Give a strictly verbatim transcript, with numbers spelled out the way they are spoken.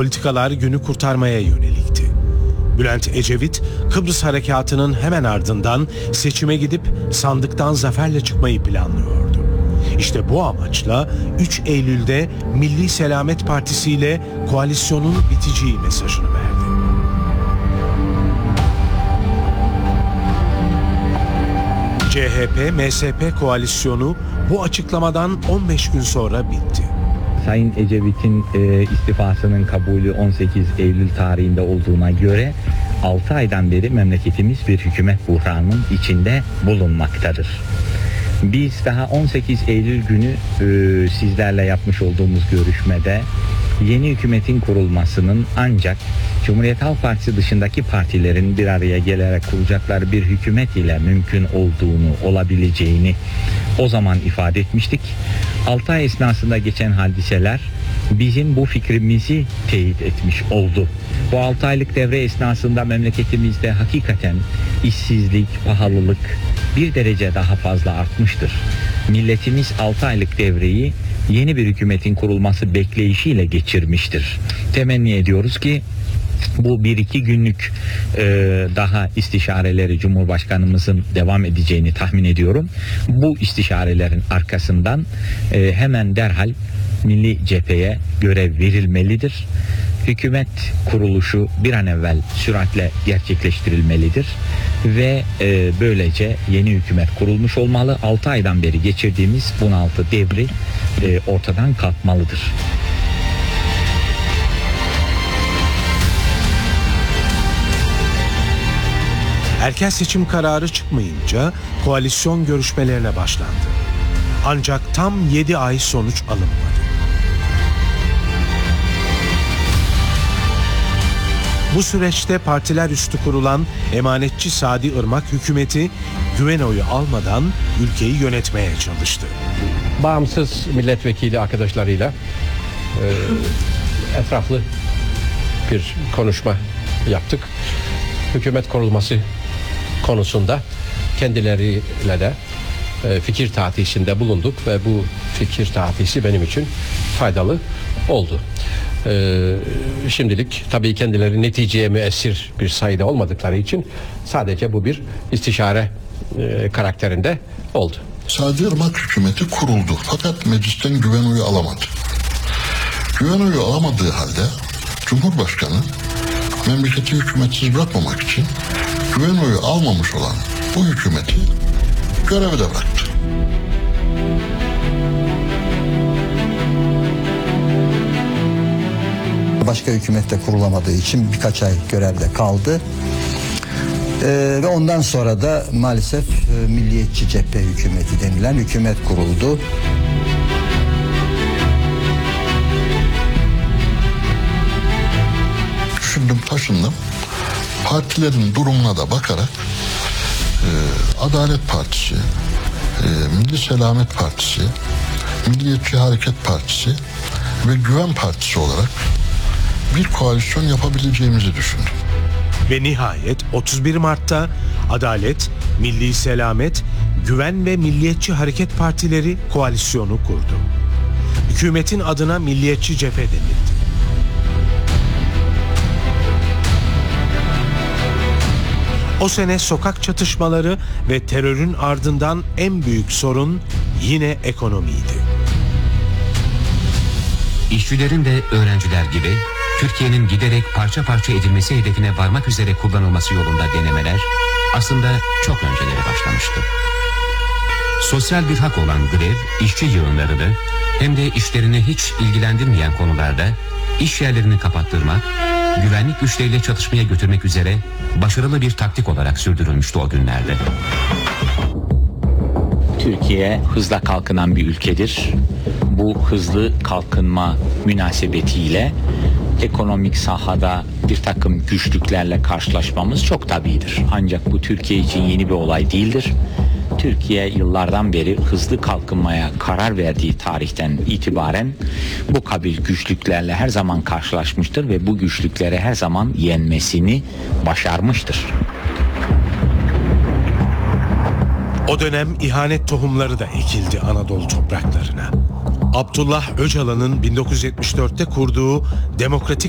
Politikalar günü kurtarmaya yönelikti. Bülent Ecevit, Kıbrıs Harekatı'nın hemen ardından seçime gidip sandıktan zaferle çıkmayı planlıyordu. İşte bu amaçla üç Eylül'de Milli Selamet Partisi ile koalisyonun biteceği mesajını verdi. C H P M S P koalisyonu bu açıklamadan on beş gün sonra bitti. Sayın Ecevit'in e, istifasının kabulü on sekiz Eylül tarihinde olduğuna göre altı aydan beri memleketimiz bir hükümet buhranının içinde bulunmaktadır. Biz daha on sekiz Eylül günü e, sizlerle yapmış olduğumuz görüşmede yeni hükümetin kurulmasının ancak Cumhuriyet Halk Partisi dışındaki partilerin bir araya gelerek kuracakları bir hükümet ile mümkün olduğunu, olabileceğini o zaman ifade etmiştik. altı ay esnasında geçen hadiseler bizim bu fikrimizi teyit etmiş oldu. Bu altı aylık devre esnasında memleketimizde hakikaten işsizlik, pahalılık bir derece daha fazla artmıştır. Milletimiz altı aylık devreyi yeni bir hükümetin kurulması bekleyişiyle geçirmiştir. Temenni ediyoruz ki bu bir iki günlük e, daha istişareleri Cumhurbaşkanımızın devam edeceğini tahmin ediyorum. Bu istişarelerin arkasından e, hemen derhal Milli Cepheye görev verilmelidir. Hükümet kuruluşu bir an evvel süratle gerçekleştirilmelidir ve e, böylece yeni hükümet kurulmuş olmalı. altı aydan beri geçirdiğimiz bunaltı devri e, ortadan kalkmalıdır. Erken seçim kararı çıkmayınca koalisyon görüşmelerine başlandı. Ancak tam yedi ay sonuç alınmadı. Bu süreçte partiler üstü kurulan emanetçi Sadi Irmak hükümeti güven oyu almadan ülkeyi yönetmeye çalıştı. Bağımsız milletvekili arkadaşlarıyla e, etraflı bir konuşma yaptık. Hükümet kurulması konusunda kendileriyle de e, fikir tatisinde bulunduk ve bu fikir tatisi benim için faydalı oldu. Ee, şimdilik tabii kendileri neticeye müessir bir sayıda olmadıkları için sadece bu bir istişare e, karakterinde oldu. Sadi Irmak hükümeti kuruldu fakat meclisten güven oyu alamadı. Güven oyu alamadığı halde Cumhurbaşkanı memleketi hükümetsiz bırakmamak için güven oyu almamış olan bu hükümeti görevde bıraktı. Başka hükümette kurulamadığı için birkaç ay görevde kaldı. Ee, ve ondan sonra da maalesef e, Milliyetçi Cephe hükümeti denilen hükümet kuruldu. Düşündüm, taşındım. Partilerin durumuna da bakarak e, Adalet Partisi, e, Milli Selamet Partisi, Milliyetçi Hareket Partisi ve Güven Partisi olarak bir koalisyon yapabileceğimizi düşündüm. Ve nihayet otuz bir Mart'ta Adalet, Milli Selamet, Güven ve Milliyetçi Hareket Partileri koalisyonu kurdu. Hükümetin adına Milliyetçi Cephe denildi. O sene sokak çatışmaları ve terörün ardından en büyük sorun yine ekonomiydi. İşçilerin ve öğrenciler gibi Türkiye'nin giderek parça parça edilmesi hedefine varmak üzere kullanılması yolunda denemeler aslında çok önceleri başlamıştı. Sosyal bir hak olan grev, işçi yığınlarını hem de işlerini hiç ilgilendirmeyen konularda iş yerlerini kapattırmak, güvenlik güçleriyle çatışmaya götürmek üzere başarılı bir taktik olarak sürdürülmüştü o günlerde. Türkiye hızla kalkınan bir ülkedir. Bu hızlı kalkınma münasebetiyle ekonomik sahada bir takım güçlüklerle karşılaşmamız çok tabidir. Ancak bu Türkiye için yeni bir olay değildir. Türkiye yıllardan beri hızlı kalkınmaya karar verdiği tarihten itibaren bu kabil güçlüklerle her zaman karşılaşmıştır ve bu güçlüklere her zaman yenmesini başarmıştır. O dönem ihanet tohumları da ekildi Anadolu topraklarına. Abdullah Öcalan'ın bin dokuz yüz yetmiş dörtte kurduğu Demokratik